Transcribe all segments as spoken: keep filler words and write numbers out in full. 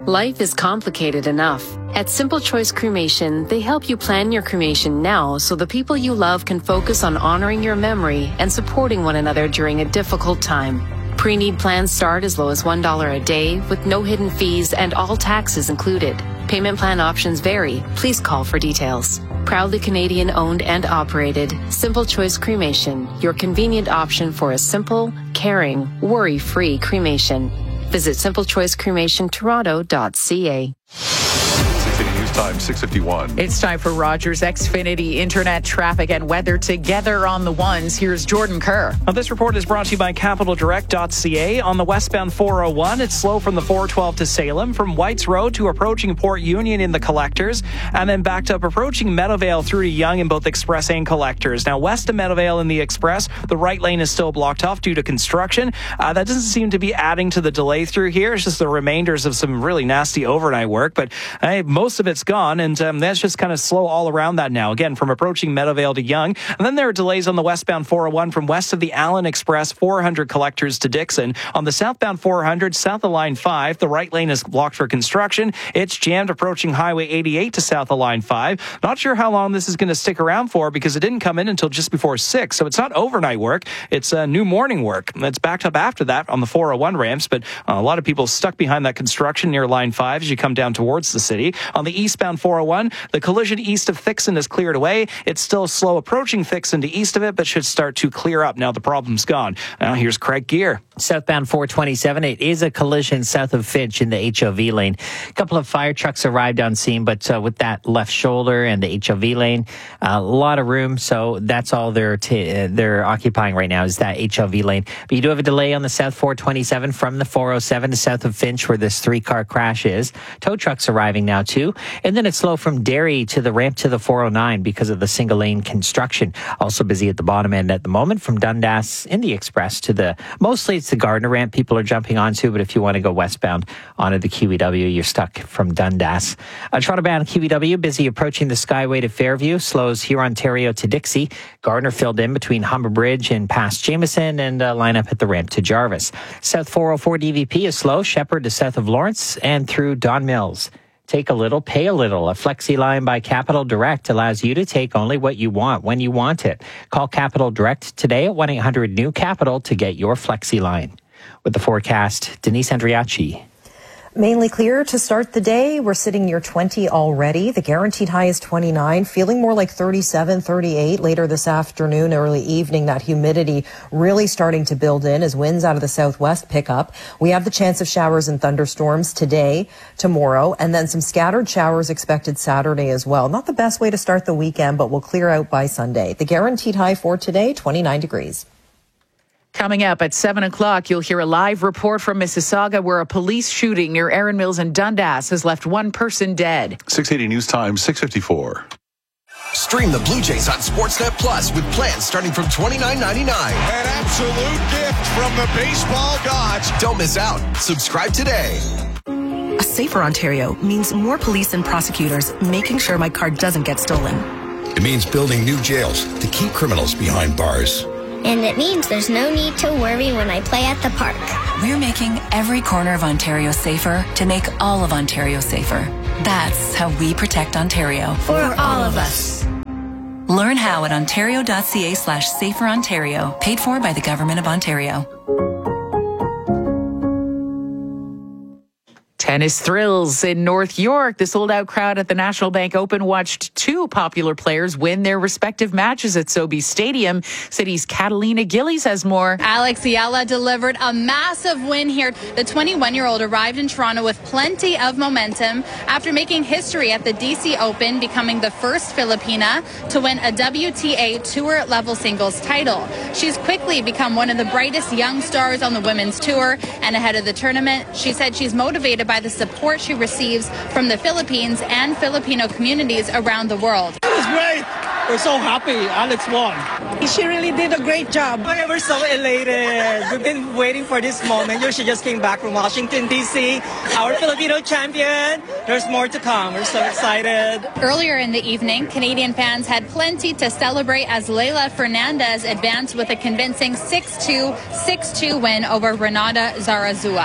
Life is complicated enough. At Simple Choice Cremation, they help you plan your cremation now so the people you love can focus on honoring your memory and supporting one another during a difficult time. Pre-need plans start as low as one dollar a day with no hidden fees and all taxes included. Payment plan options vary. Please call for details. Proudly Canadian owned and operated, Simple Choice Cremation, your convenient option for a simple, caring, worry-free cremation. Visit simple choice cremation toronto dot c a. News Time, six fifty-one. It's time for Rogers Xfinity internet traffic and weather together on the ones. Here's Jordan Kerr. Now, this report is brought to you by capital direct dot c a. On the westbound four oh one, it's slow from the four twelve to Salem, from Whites Road to approaching Port Union in the collectors, and then backed up approaching Meadowvale through to Yonge in both express and collectors. Now, west of Meadowvale in the express, the right lane is still blocked off due to construction. Uh, that doesn't seem to be adding to the delay through here. It's just the remainders of some really nasty overnight work, but uh, most of it's gone, and um, that's just kind of slow all around that now. Again, from approaching Meadowvale to Yonge. And then there are delays on the westbound four oh one from west of the Allen Express, four hundred collectors to Dixon. On the southbound four hundred, south of Line five, the right lane is blocked for construction. It's jammed approaching Highway eighty-eight to south of Line five. Not sure how long this is going to stick around for because it didn't come in until just before six. So it's not overnight work. It's uh, new morning work. It's backed up after that on the four oh one ramps, but uh, a lot of people stuck behind that construction near Line five as you come down towards the city. On the eastbound four oh one, the collision east of Thixon is cleared away. It's still slow approaching Thixon to east of it, but should start to clear up now the problem's gone. Now here's Craig Gear. Southbound four twenty-seven, it is a collision south of Finch in the H O V lane. A couple of fire trucks arrived on scene, but uh, with that left shoulder and the H O V lane, uh, a lot of room, so that's all they're t- uh, they're occupying right now is that H O V lane. But you do have a delay on the south four twenty-seven from the four oh seven to south of Finch where this three-car crash is. Tow trucks arriving now too, and then it's slow from Derry to the ramp to the four oh nine because of the single-lane construction. Also busy at the bottom end at the moment from Dundas in the Express to the, mostly it's the Gardner ramp people are jumping onto, but if you want to go westbound onto the Q E W, you're stuck from Dundas. Uh, Toronto-bound Q E W, busy approaching the Skyway to Fairview, slows here Ontario to Dixie. Gardner filled in between Humber Bridge and past Jameson, and uh, line up at the ramp to Jarvis. South four oh four D V P is slow, Shepherd to south of Lawrence and through Don Mills. Take a little, pay a little. A Flexi line by Capital Direct allows you to take only what you want when you want it. Call Capital Direct today at one eight hundred new capital to get your Flexi line. With the forecast, Denise Andriachi. Mainly clear to start the day. We're sitting near twenty already. The guaranteed high is twenty-nine, feeling more like thirty-seven, thirty-eight later this afternoon, early evening. That humidity really starting to build in as winds out of the southwest pick up. We have the chance of showers and thunderstorms today, tomorrow, and then some scattered showers expected Saturday as well. Not the best way to start the weekend, but will clear out by Sunday. The guaranteed high for today, twenty-nine degrees. Coming up at seven o'clock, you'll hear a live report from Mississauga where a police shooting near Erin Mills and Dundas has left one person dead. six eighty News Time, six fifty-four. Stream the Blue Jays on Sportsnet Plus with plans starting from twenty-nine ninety-nine. An absolute gift from the baseball gods. Don't miss out. Subscribe today. A safer Ontario means more police and prosecutors making sure my car doesn't get stolen. It means building new jails to keep criminals behind bars. And it means there's no need to worry when I play at the park. We're making every corner of Ontario safer to make all of Ontario safer. That's how we protect Ontario. For, For all of us. Learn how at ontario.ca slash safer Ontario. Paid for by the Government of Ontario. Tennis thrills in North York. The sold-out crowd at the National Bank Open watched two popular players win their respective matches at Sobeys Stadium. City's Catalina Gillies has more. Alex Ayala delivered a massive win here. The twenty-one-year-old arrived in Toronto with plenty of momentum after making history at the D C Open, becoming the first Filipina to win a W T A Tour level singles title. She's quickly become one of the brightest young stars on the women's tour, and ahead of the tournament, she said she's motivated by the support she receives from the Philippines and Filipino communities around the world. It was great. We're so happy Alex won. She really did a great job. We're so elated. We've been waiting for this moment. She just came back from Washington, D C Our Filipino champion. There's more to come. We're so excited. Earlier in the evening, Canadian fans had plenty to celebrate as Leylah Fernandez advanced with a convincing six two, six two win over Renata Zarazua.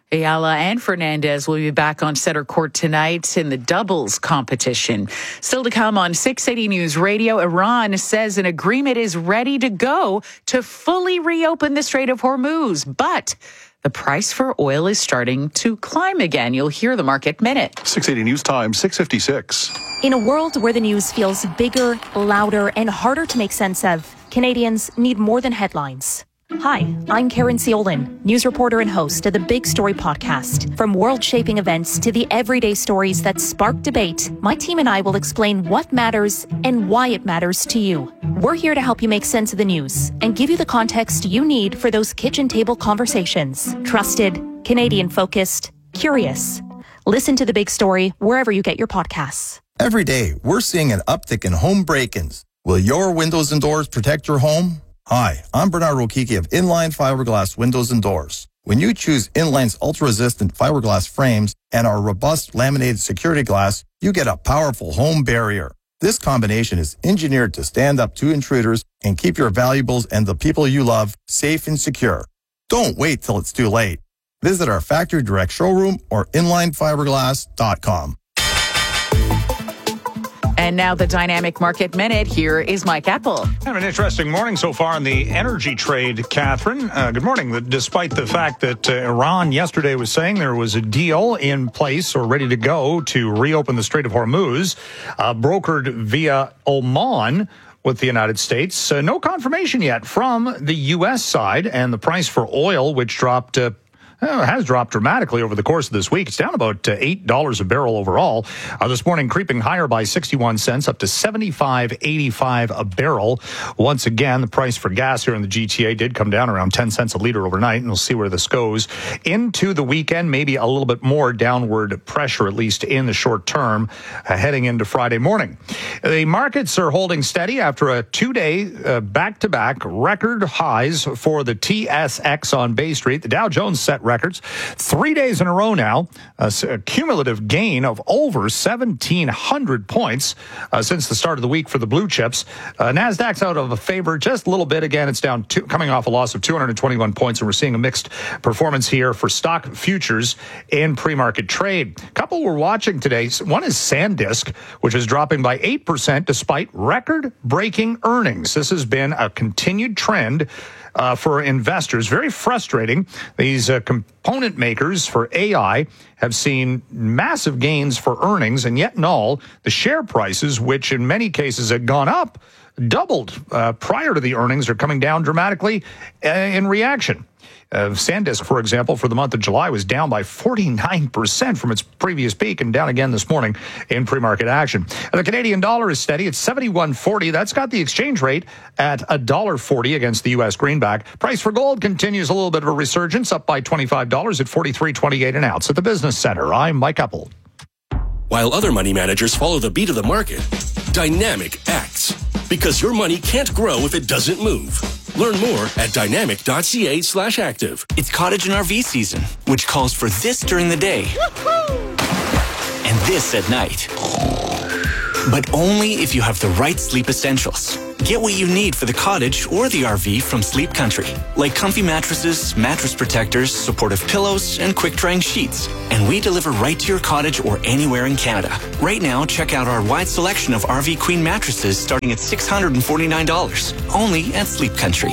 Ayala and Fernandez will be back on center court tonight in the doubles competition. Still to come on six eighty News Radio, Iran says an agreement is ready to go to fully reopen the Strait of Hormuz, but the price for oil is starting to climb again. You'll hear the Market Minute. six eighty News Time, six fifty-six. In a world where the news feels bigger, louder, and harder to make sense of, Canadians need more than headlines. Hi, I'm Karen Ciolin, news reporter and host of the Big Story podcast. From world-shaping events to the everyday stories that spark debate, my team and I will explain what matters and why it matters to you. We're here to help you make sense of the news and give you the context you need for those kitchen table conversations. Trusted, Canadian-focused, curious. Listen to The Big Story wherever you get your podcasts. Every day, we're seeing an uptick in home break-ins. Will your windows and doors protect your home? Hi, I'm Bernard Rokiki of Inline Fiberglass Windows and Doors. When you choose Inline's ultra-resistant fiberglass frames and our robust laminated security glass, you get a powerful home barrier. This combination is engineered to stand up to intruders and keep your valuables and the people you love safe and secure. Don't wait till it's too late. Visit our factory direct showroom or inline fiberglass dot com. And now the Dynamic Market Minute. Here is Mike Apple. Kind of an interesting morning so far in the energy trade, Catherine. Uh, good morning. Despite the fact that uh, Iran yesterday was saying there was a deal in place or ready to go to reopen the Strait of Hormuz, uh, brokered via Oman with the United States. Uh, no confirmation yet from the U S side, and the price for oil, which dropped uh, Uh, has dropped dramatically over the course of this week. It's down about uh, eight dollars a barrel overall. Uh, this morning, creeping higher by sixty-one cents, up to seventy-five eighty-five a barrel. Once again, the price for gas here in the G T A did come down around ten cents a liter overnight, and we'll see where this goes. Into the weekend, maybe a little bit more downward pressure, at least in the short term, uh, heading into Friday morning. The markets are holding steady after a two-day uh, back-to-back record highs for the T S X on Bay Street. The Dow Jones set records three days in a row now, a, a cumulative gain of over seventeen hundred points uh, since the start of the week for the blue chips. Uh, NASDAQ's out of a favor just a little bit. Again, it's down two, coming off a loss of two hundred twenty-one points, and we're seeing a mixed performance here for stock futures in pre-market trade. A couple we're watching today. One is SanDisk, which is dropping by eight percent despite record-breaking earnings. This has been a continued trend Uh, for investors. Very frustrating. These uh, component makers for A I have seen massive gains for earnings, and yet in all, the share prices, which in many cases had gone up, doubled uh, prior to the earnings, are coming down dramatically uh, in reaction. Uh, SanDisk, for example, for the month of July was down by forty-nine percent from its previous peak and down again this morning in pre-market action. And the Canadian dollar is steady at seventy-one forty. That's got the exchange rate at one dollar forty against the U S greenback. Price for gold continues a little bit of a resurgence, up by twenty-five dollars at forty-three twenty-eight an ounce. At the Business Center, I'm Mike Apple. While other money managers follow the beat of the market, Dynamic acts. Because your money can't grow if it doesn't move. Learn more at dynamic.ca slash active. It's cottage and R V season, which calls for this during the day. And this at night. But only if you have the right sleep essentials. Get what you need for the cottage or the R V from Sleep Country, like comfy mattresses, mattress protectors, supportive pillows, and quick-drying sheets. And we deliver right to your cottage or anywhere in Canada. Right now, check out our wide selection of R V Queen mattresses starting at six hundred forty-nine dollars, only at Sleep Country.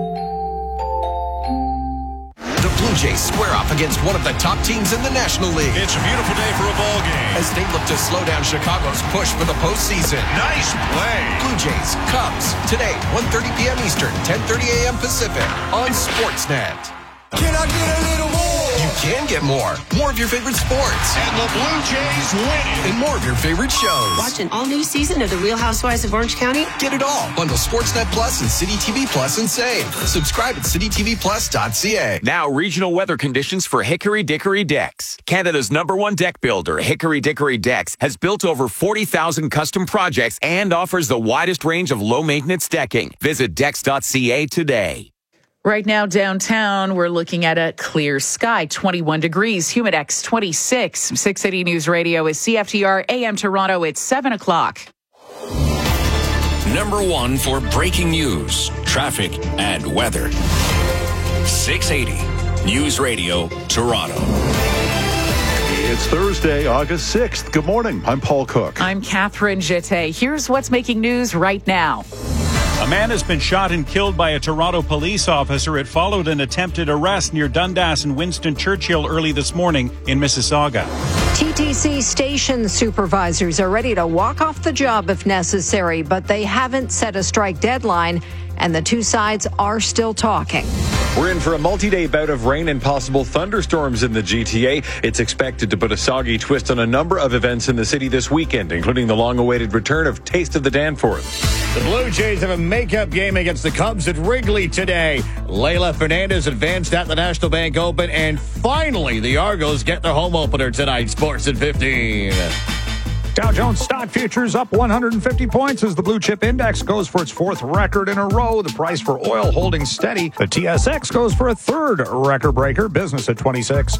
The Blue Jays square off against one of the top teams in the National League. It's a beautiful day for a ball game as they look to slow down Chicago's push for the postseason. Nice play. Blue Jays, Cubs, today, one thirty p.m. Eastern, ten thirty a.m. Pacific on Sportsnet. Can I get a little more? You can get more. More of your favorite sports. And the Blue Jays win. And more of your favorite shows. Watch an all-new season of The Real Housewives of Orange County. Get it all. Bundle Sportsnet Plus and City T V Plus and save. Subscribe at city t v plus dot c a. Now, regional weather conditions for Hickory Dickory Decks. Canada's number one deck builder, Hickory Dickory Decks, has built over forty thousand custom projects and offers the widest range of low-maintenance decking. Visit decks dot c a today. Right now downtown, we're looking at a clear sky, twenty-one degrees, Humidex twenty-six. six eighty News Radio is C F T R A M Toronto. It's seven o'clock. Number one for breaking news, traffic, and weather. six eighty News Radio, Toronto. It's Thursday, August sixth. Good morning. I'm Paul Cook. I'm Catherine Jeté. Here's what's making news right now. A man has been shot and killed by a Toronto police officer. It followed an attempted arrest near Dundas and Winston Churchill early this morning in Mississauga. T T C station supervisors are ready to walk off the job if necessary, but they haven't set a strike deadline, and the two sides are still talking. We're in for a multi-day bout of rain and possible thunderstorms in the G T A. It's expected to put a soggy twist on a number of events in the city this weekend, including the long-awaited return of Taste of the Danforth. The Blue Jays have a makeup game against the Cubs at Wrigley today. Layla Fernandez advanced at the National Bank Open, and finally the Argos get their home opener tonight. Sports at fifteen. Dow Jones stock futures up one hundred fifty points as the blue chip index goes for its fourth record in a row. The price for oil holding steady. The T S X goes for a third record breaker. Business at twenty-six.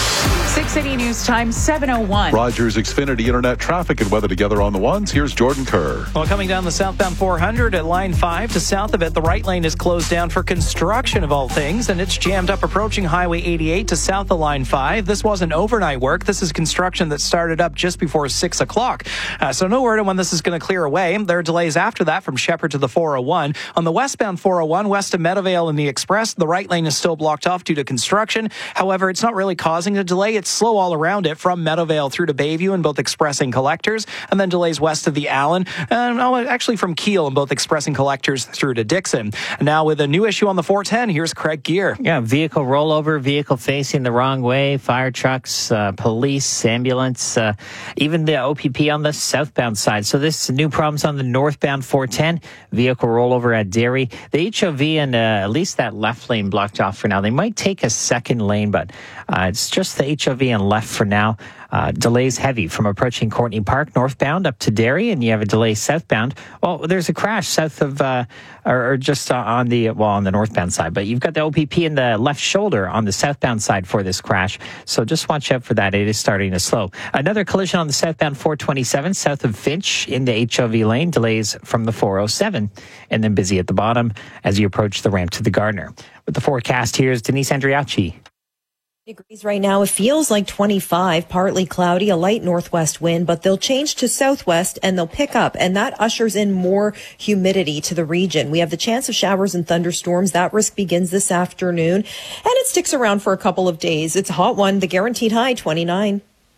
six eighty News Time, seven oh one. Rogers Xfinity Internet traffic and weather together on the ones. Here's Jordan Kerr. Well, coming down the southbound four hundred at line five to south of it, the right lane is closed down for construction of all things, and it's jammed up approaching Highway eighty-eight to south of line five. This wasn't overnight work. This is construction that started up just before six o'clock. Uh, so no word on when this is going to clear away. There are delays after that from Shepherd to the four oh one. On the westbound four oh one, west of Meadowvale and the Express, the right lane is still blocked off due to construction. However, it's not really causing a delay. It's slow all around it from Meadowvale through to Bayview in both Express and Collectors, and then delays west of the Allen, and oh, actually from Keele in both Express and Collectors through to Dixon. Now with a new issue on the four ten, here's Craig Gear. Yeah, vehicle rollover, vehicle facing the wrong way, fire trucks, uh, police, ambulance, uh, even the O P P on the southbound side. So this new problems on the northbound four ten, vehicle rollover at Derry. The H O V and uh, at least that left lane blocked off for now. They might take a second lane, but uh, it's just the H O V and left for now. Uh, delays heavy from approaching Courtney Park northbound up to Derry, and you have a delay southbound. Well, there's a crash south of, uh, or, or just uh, on the, well, on the northbound side, but you've got the O P P in the left shoulder on the southbound side for this crash. So just watch out for that. It is starting to slow. Another collision on the southbound four twenty-seven south of Finch in the H O V lane. Delays from the four oh seven, and then busy at the bottom as you approach the ramp to the Gardner. With the forecast, here's Denise Andriachi. Degrees right now. It feels like twenty-five, partly cloudy, a light northwest wind, but they'll change to southwest and they'll pick up, and that ushers in more humidity to the region. We have the chance of showers and thunderstorms. That risk begins this afternoon, and it sticks around for a couple of days. It's a hot one. The guaranteed high, twenty-nine.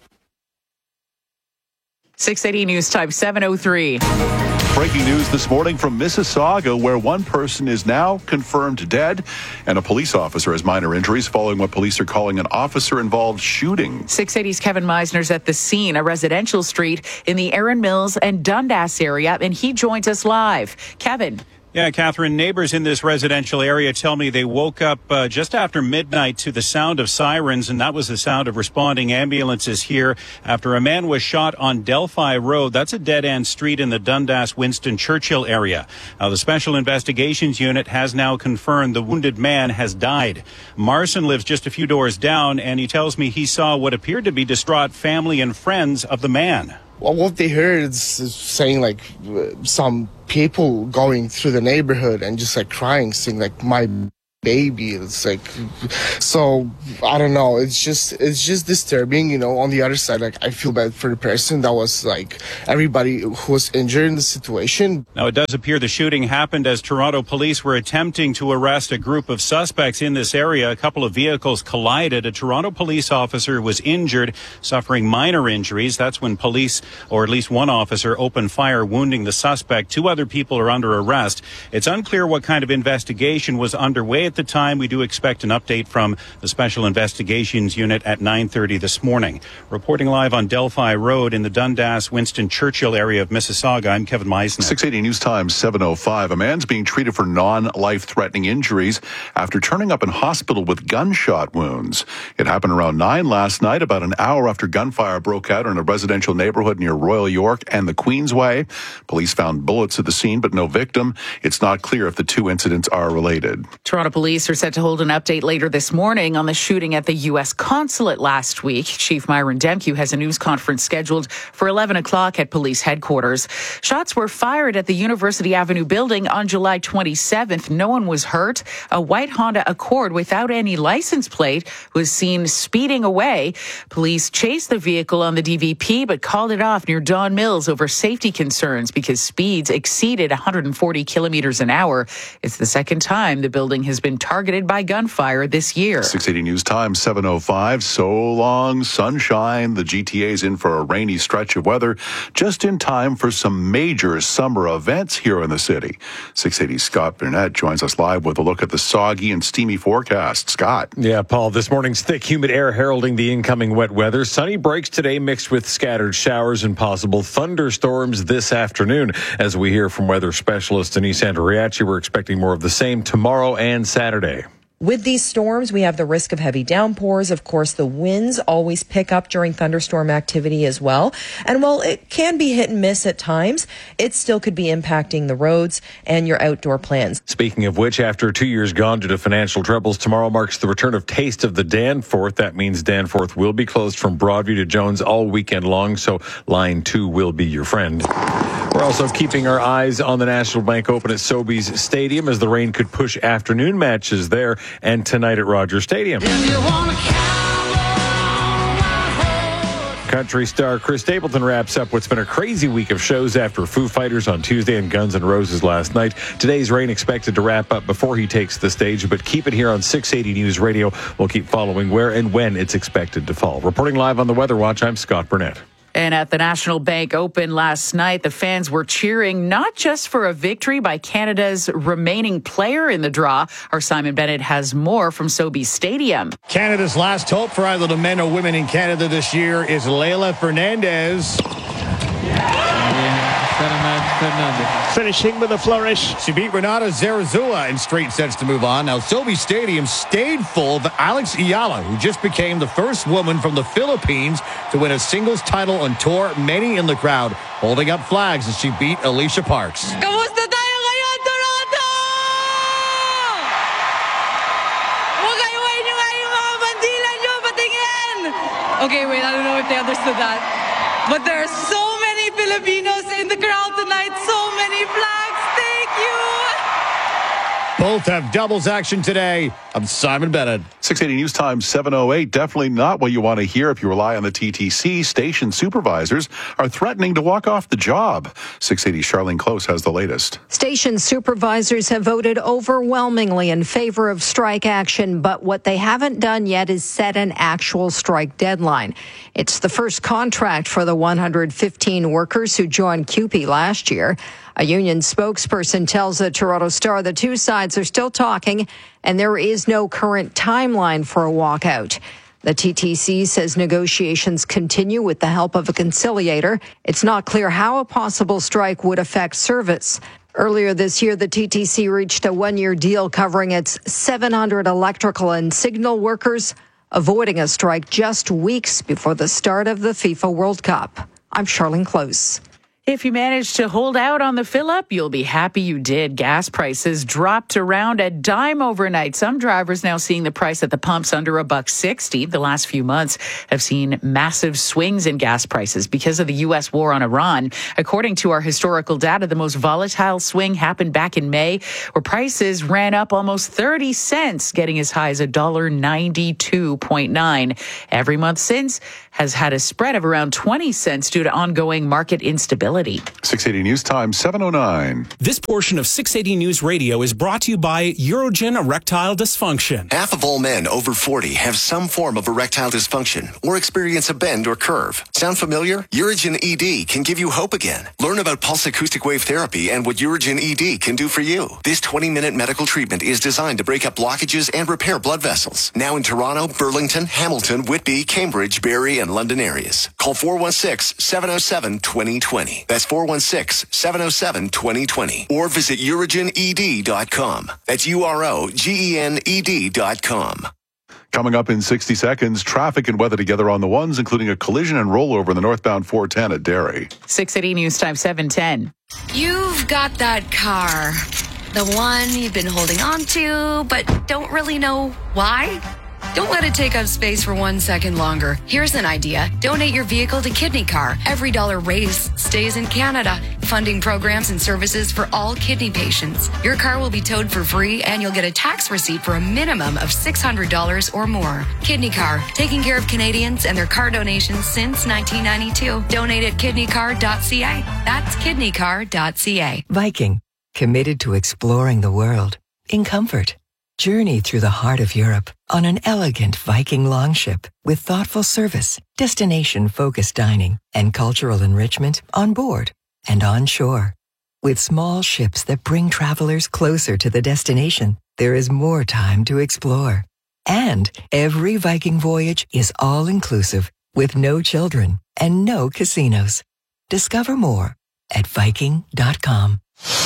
six eighty News Time, seven oh three. Breaking news this morning from Mississauga, where one person is now confirmed dead and a police officer has minor injuries following what police are calling an officer-involved shooting. six eighty's Kevin Meisner's at the scene, a residential street in the Erin Mills and Dundas area, and he joins us live. Kevin. Yeah, Catherine, neighbors in this residential area tell me they woke up uh, just after midnight to the sound of sirens, and that was the sound of responding ambulances here after a man was shot on Delphi Road. That's a dead-end street in the Dundas-Winston Churchill area. Now, the Special Investigations Unit has now confirmed the wounded man has died. Marson lives just a few doors down, and he tells me he saw what appeared to be distraught family and friends of the man. Well, what they heard is saying, like, some people going through the neighborhood and just, like, crying, saying, like, my baby. It's like, so I don't know. It's just, it's just disturbing, you know. On the other side, like, I feel bad for the person that was, like, everybody who was injured in the situation. Now, it does appear the shooting happened as Toronto police were attempting to arrest a group of suspects in this area. A couple of vehicles collided. A Toronto police officer was injured, suffering minor injuries. That's when police, or at least one officer, opened fire, wounding the suspect. Two other people are under arrest. It's unclear what kind of investigation was underway at the time. We do expect an update from the Special Investigations Unit at nine thirty this morning. Reporting live on Delphi Road in the Dundas-Winston Churchill area of Mississauga, I'm Kevin Meisner. six eighty News Time, seven oh five. A man's being treated for non-life-threatening injuries after turning up in hospital with gunshot wounds. It happened around nine last night, about an hour after gunfire broke out in a residential neighborhood near Royal York and the Queensway. Police found bullets at the scene, but no victim. It's not clear if the two incidents are related. Toronto Police Police are set to hold an update later this morning on the shooting at the U S consulate last week. Chief Myron Demke has a news conference scheduled for eleven o'clock at police headquarters. Shots were fired at the University Avenue building on July twenty-seventh. No one was hurt. A white Honda Accord without any license plate was seen speeding away. Police chased the vehicle on the D V P but called it off near Don Mills over safety concerns because speeds exceeded one hundred forty kilometers an hour. It's the second time the building has been targeted by gunfire this year. six eighty News Time, seven oh five. So long, sunshine. The G T A's in for a rainy stretch of weather, just in time for some major summer events here in the city. six eighty Scott Burnett joins us live with a look at the soggy and steamy forecast. Scott. Yeah, Paul, this morning's thick, humid air heralding the incoming wet weather. Sunny breaks today mixed with scattered showers and possible thunderstorms this afternoon. As we hear from weather specialist Denise Andriachi, we're expecting more of the same tomorrow and Saturday. With these storms, we have the risk of heavy downpours. Of course, the winds always pick up during thunderstorm activity as well. And while it can be hit and miss at times, it still could be impacting the roads and your outdoor plans. Speaking of which, after two years gone due to financial troubles, tomorrow marks the return of Taste of the Danforth. That means Danforth will be closed from Broadview to Jones all weekend long, so Line two will be your friend. We're also keeping our eyes on the National Bank Open at Sobeys Stadium as the rain could push afternoon matches there and tonight at Rogers Stadium. Country star Chris Stapleton wraps up what's been a crazy week of shows after Foo Fighters on Tuesday and Guns N' Roses last night. Today's rain expected to wrap up before he takes the stage, but keep it here on six eighty News Radio. We'll keep following where and when it's expected to fall. Reporting live on the Weather Watch, I'm Scott Burnett. And at the National Bank Open last night, the fans were cheering not just for a victory by Canada's remaining player in the draw. Our Simon Bennett has more from Sobeys Stadium. Canada's last hope for either the men or women in Canada this year is Leylah Fernandez. Finishing with a flourish. She beat Renata Zarazua in straight sets to move on. Now, Sobeys Stadium stayed full of Alex Ayala, who just became the first woman from the Philippines to win a singles title on tour. Many in the crowd holding up flags as she beat Alicia Parks. Kamusta tayo ngayon, Toronto? Huwag kayo nyo nga yung mga bandila nyo, patingin! Okay, wait, I don't know if they understood that. But there are so many Filipinos in the crowd tonight. So many flags. Thank you. Both have doubles action today. I'm Simon Bennett. six eighty News Time, seven oh eight. Definitely not what you want to hear if you rely on the T T C. Station supervisors are threatening to walk off the job. six eighty Charlene Close has the latest. Station supervisors have voted overwhelmingly in favor of strike action, but what they haven't done yet is set an actual strike deadline. It's the first contract for the one hundred fifteen workers who joined C U P E last year. A union spokesperson tells the Toronto Star the two sides are still talking and there is no current timeline for a walkout. The T T C says negotiations continue with the help of a conciliator. It's not clear how a possible strike would affect service. Earlier this year, the T T C reached a one-year deal covering its seven hundred electrical and signal workers, avoiding a strike just weeks before the start of the FIFA World Cup. I'm Charlene Close. If you managed to hold out on the fill-up, you'll be happy you did. Gas prices dropped around a dime overnight. Some drivers now seeing the price at the pumps under a buck sixty. The last few months have seen massive swings in gas prices because of the U S war on Iran. According to our historical data, the most volatile swing happened back in May, where prices ran up almost thirty cents, getting as high as one dollar ninety-two point nine. Every month since has had a spread of around twenty cents due to ongoing market instability. six eighty News Time, seven oh nine. This portion of six eighty News Radio is brought to you by Urogen Erectile Dysfunction. Half of all men over forty have some form of erectile dysfunction or experience a bend or curve. Sound familiar? Urogen E D can give you hope again. Learn about pulse acoustic wave therapy and what Urogen E D can do for you. This twenty-minute medical treatment is designed to break up blockages and repair blood vessels. Now in Toronto, Burlington, Hamilton, Whitby, Cambridge, Barrie, and London areas. Call four one six, seven oh seven, two oh two oh. That's four one six, seven oh seven, two oh two oh. Or visit urogen e d dot com. That's U R O G E N E D dot com. Coming up in sixty seconds, traffic and weather together on the ones, including a collision and rollover in the northbound four ten at Derry. six eighty News Time, seven ten. You've got that car. The one you've been holding on to, but don't really know why? Don't let it take up space for one second longer. Here's an idea. Donate your vehicle to Kidney Car. Every dollar raised stays in Canada, funding programs and services for all kidney patients. Your car will be towed for free, and you'll get a tax receipt for a minimum of six hundred dollars or more. Kidney Car, taking care of Canadians and their car donations since nineteen ninety-two. Donate at kidney car dot c a. That's kidney car dot c a. Viking, committed to exploring the world in comfort. Journey through the heart of Europe on an elegant Viking longship with thoughtful service, destination-focused dining, and cultural enrichment on board and on shore. With small ships that bring travelers closer to the destination, there is more time to explore. And every Viking voyage is all-inclusive with no children and no casinos. Discover more at viking dot com.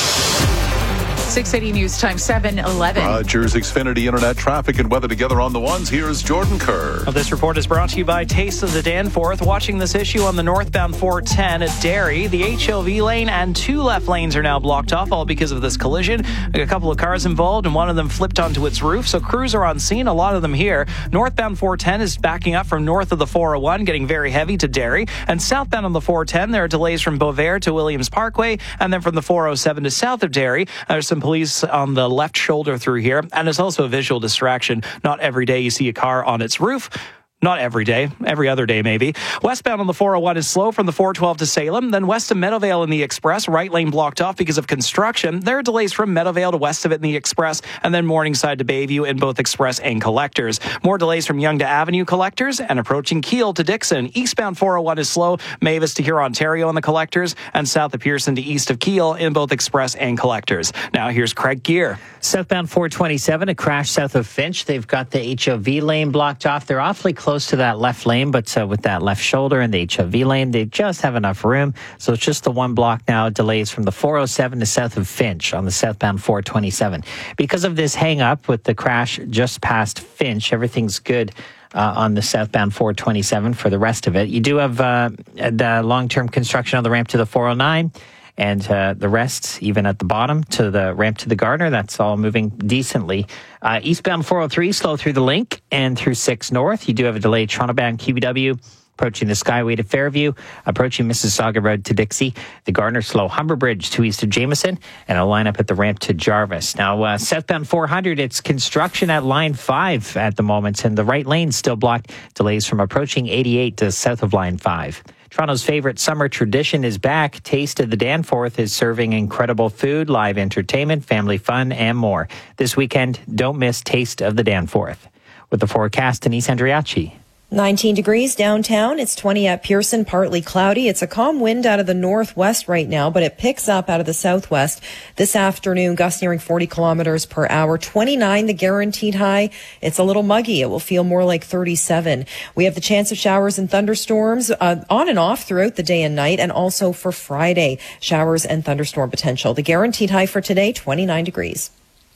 six eighty News Time, seven eleven. Rogers Xfinity Internet traffic and weather together on the ones. Here's Jordan Kerr. Well, this report is brought to you by Taste of the Danforth. Watching this issue on the northbound four ten at Derry. The H O V lane and two left lanes are now blocked off, all because of this collision. A couple of cars involved, and one of them flipped onto its roof. So crews are on scene, a lot of them here. Northbound four ten is backing up from north of the four oh one, getting very heavy to Derry. And southbound on the four ten, there are delays from Beauvais to Williams Parkway, and then from the four oh seven to south of Derry. There's some police on the left shoulder through here, and it's also a visual distraction. Not every day you see a car on its roof. Not every day, every other day maybe. Westbound on the four oh one is slow from the four twelve to Salem. Then west of Meadowvale in the Express, right lane blocked off because of construction. There are delays from Meadowvale to west of it in the Express, and then Morningside to Bayview in both Express and Collectors. More delays from Yonge to Avenue Collectors, and approaching Keele to Dixon. Eastbound four oh one is slow, Mavis to Huron, Ontario in the Collectors, and south of Pearson to east of Keele in both Express and Collectors. Now here's Craig Gear. Southbound four twenty-seven, a crash south of Finch. They've got the H O V lane blocked off. They're awfully close to that left lane, but uh, with that left shoulder and the H O V lane, they just have enough room. So it's just the one block now. Delays from the four oh seven to south of Finch on the southbound four twenty-seven. Because of this hang up with the crash just past Finch, everything's good Uh, on the southbound four twenty-seven for the rest of it. You do have uh, the long-term construction on the ramp to the four oh nine, and uh, the rest, even at the bottom, to the ramp to the Gardner, that's all moving decently. Uh, eastbound four oh three, slow through the Link and through six North. You do have a delay Toronto-bound Q B W, approaching the Skyway to Fairview, approaching Mississauga Road to Dixie. The Gardner slow Humber Bridge to east of Jameson, and a lineup at the ramp to Jarvis. Now, uh, southbound four hundred, it's construction at line five at the moment, and the right lane's still blocked. Delays from approaching eighty-eight to south of line five. Toronto's favorite summer tradition is back. Taste of the Danforth is serving incredible food, live entertainment, family fun, and more. This weekend, don't miss Taste of the Danforth. With the forecast, Denise Andriachi. nineteen degrees downtown. It's twenty at Pearson, partly cloudy. It's a calm wind out of the northwest right now, but it picks up out of the southwest. This afternoon, gusts nearing forty kilometers per hour. twenty-nine, the guaranteed high. It's a little muggy. It will feel more like thirty-seven. We have the chance of showers and thunderstorms uh, on and off throughout the day and night, and also for Friday, showers and thunderstorm potential. The guaranteed high for today, twenty-nine degrees.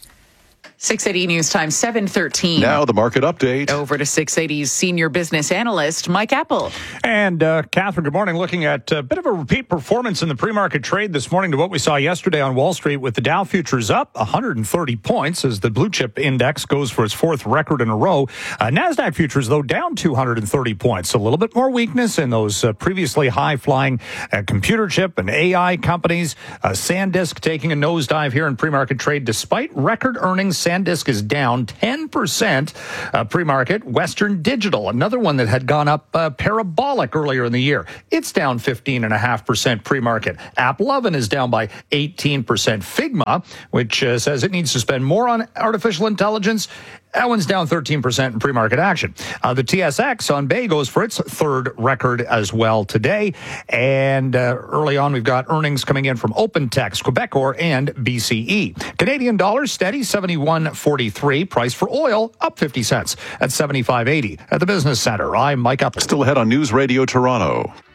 six eighty News Time, seven thirteen. Now the market update. Over to six eighty's senior business analyst, Mike Apple. And, uh, Catherine, good morning. Looking at a bit of a repeat performance in the pre-market trade this morning to what we saw yesterday on Wall Street, with the Dow futures up one hundred thirty points as the blue chip index goes for its fourth record in a row. Uh, NASDAQ futures, though, down two hundred thirty points. A little bit more weakness in those uh, previously high-flying uh, computer chip and A I companies. Uh, SanDisk taking a nosedive here in pre-market trade despite record earnings. SanDisk is down ten percent uh, pre-market. Western Digital, another one that had gone up uh, parabolic earlier in the year, it's down fifteen point five percent pre-market. AppLovin is down by eighteen percent. Figma, which uh, says it needs to spend more on artificial intelligence, that one's down thirteen percent in pre-market action. Uh, the T S X on Bay goes for its third record as well today. And uh, early on, we've got earnings coming in from OpenText, Quebecor, and B C E. Canadian dollar steady, seventy-one forty-three. Price for oil up fifty cents at seventy-five eighty. At the Business Center, I'm Mike Up. Still ahead on News Radio Toronto.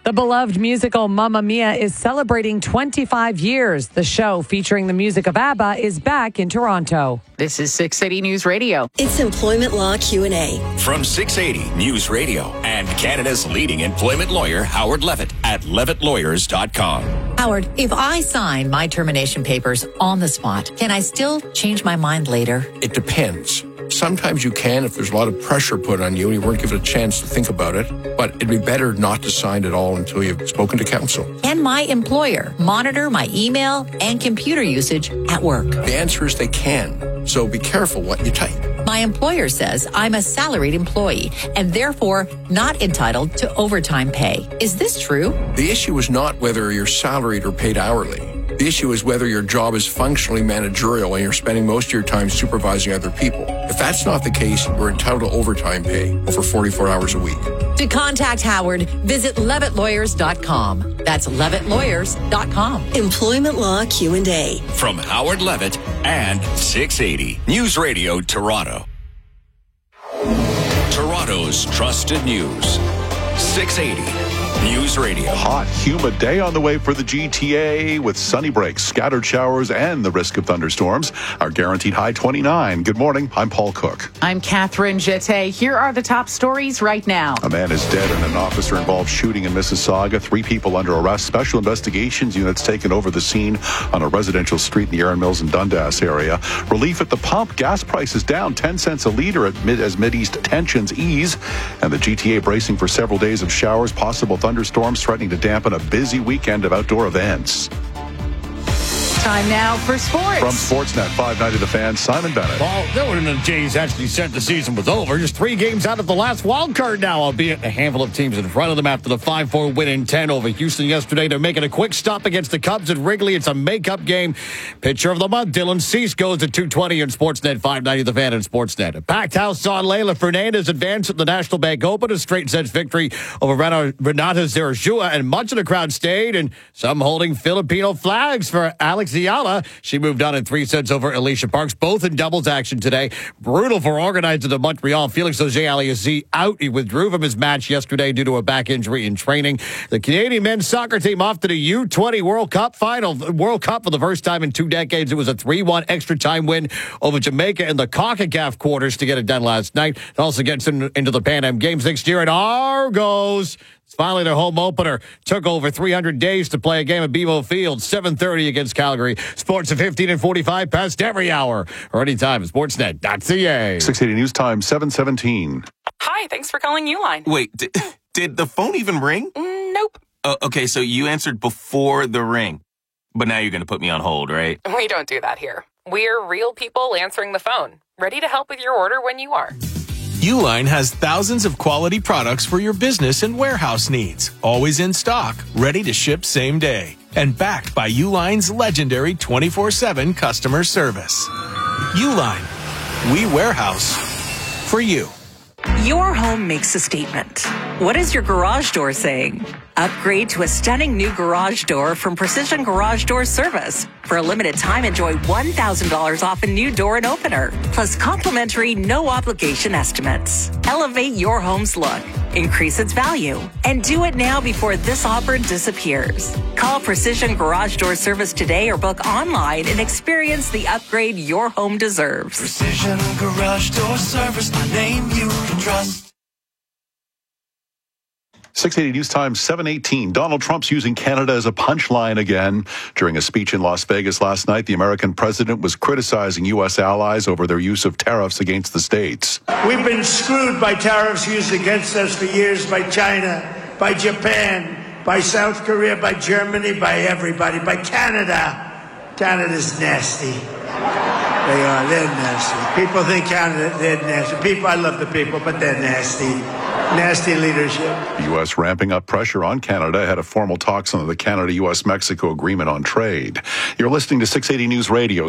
The beloved musical Mamma Mia is celebrating twenty-five years. The show featuring the music of ABBA is back in Toronto. This is six eighty News Radio. It's Employment Law Q and A. From six eighty News Radio and Canada's leading employment lawyer, Howard Levitt at levitt lawyers dot com. Howard, if I sign my termination papers on the spot, can I still change my mind later? It depends. Sometimes you can if there's a lot of pressure put on you and you weren't given a chance to think about it. But it'd be better not to sign at all until you've spoken to counsel. Can my employer monitor my email and computer usage at work? The answer is they can. So be careful what you type. My employer says I'm a salaried employee and therefore not entitled to overtime pay. Is this true? The issue is not whether you're salaried or paid hourly. The issue is whether your job is functionally managerial and you're spending most of your time supervising other people. If that's not the case, we're entitled to overtime pay over forty-four hours a week. To contact Howard, visit levitt lawyers dot com. That's levitt lawyers dot com. Employment Law Q and A. From Howard Levitt and six eighty News Radio Toronto. Toronto's trusted news. six eighty News Radio. Hot, humid day on the way for the G T A with sunny breaks, scattered showers, and the risk of thunderstorms. Our guaranteed high twenty-nine. Good morning. I'm Paul Cook. I'm Catherine Jette. Here are the top stories right now. A man is dead in an officer-involved shooting in Mississauga. Three people under arrest. Special investigations units taken over the scene on a residential street in the Erin Mills and Dundas area. Relief at the pump. Gas prices down ten cents a litre at mid, as Mideast tensions ease. And the G T A bracing for several days of showers, possible thunderstorms threatening to dampen a busy weekend of outdoor events. Time now for sports. From Sportsnet five ninety The Fan, Simon Bennett. Well, no one in the Jays actually said the season was over. Just three games out of the last wild card now, albeit a handful of teams in front of them after the five four win in ten over Houston yesterday. They're making a quick stop against the Cubs at Wrigley. It's a make-up game. Pitcher of the month, Dylan Cease, goes at two twenty in Sportsnet five ninety The Fan and Sportsnet. A packed house saw Leila Fernandez advance at the National Bank Open, a straight sets victory over Renata Zarazua, and much of the crowd stayed, and some holding Filipino flags for Alex Ayala. She moved on in three sets over Alicia Parks, both in doubles action today. Brutal for organizers of Montreal. Felix Auger-Aliassime out. He withdrew from his match yesterday due to a back injury in training. The Canadian men's soccer team off to the U twenty World Cup final. World Cup for the first time in two decades. It was a three one extra time win over Jamaica in the CONCACAF quarters to get it done last night. It also gets in, into the Pan Am Games next year at Argos. It's finally their home opener. Took over three hundred days to play a game at B M O Field. seven thirty against Calgary. Sports at fifteen and forty-five past every hour. Or anytime at sportsnet dot c a. six eighty News Time, seven seventeen. Hi, thanks for calling Uline. Wait, did, did the phone even ring? Mm, nope. Uh, okay, so you answered before the ring. But now you're going to put me on hold, right? We don't do that here. We're real people answering the phone. Ready to help with your order when you are. Uline has thousands of quality products for your business and warehouse needs. Always in stock, ready to ship same day. And backed by Uline's legendary twenty-four seven customer service. Uline. We warehouse for you. Your home makes a statement. What is your garage door saying? Upgrade to a stunning new garage door from Precision Garage Door Service. For a limited time, enjoy one thousand dollars off a new door and opener, plus complimentary no-obligation estimates. Elevate your home's look, increase its value, and do it now before this offer disappears. Call Precision Garage Door Service today or book online and experience the upgrade your home deserves. Precision Garage Door Service, the name you can trust. six eighty News Time, seven eighteen. Donald Trump's using Canada as a punchline again. During a speech in Las Vegas last night, the American president was criticizing U S allies over their use of tariffs against the states. We've been screwed by tariffs used against us for years by China, by Japan, by South Korea, by Germany, by everybody, by Canada. Canada's nasty. They are. They're nasty. People think Canada, they're nasty. People, I love the people, but they're nasty. Nasty leadership. The U S ramping up pressure on Canada ahead of formal talks on the Canada-U S Mexico agreement on trade. You're listening to six eighty News Radio.